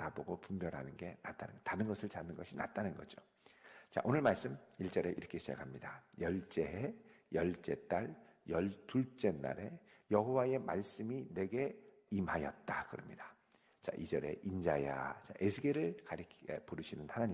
알아보고 분별하는 게 낫다는, 다른 것을 찾는 것이 낫다는 거죠. 자, 오늘 말씀 1절에 이렇게 시작합니다. 열째 해, 열째 달, 12째 날에 여호와의 말씀이 내게 임하였다 그럽니다. 자, 2절에 인자야, 자, 에스겔을 부르시는 하나님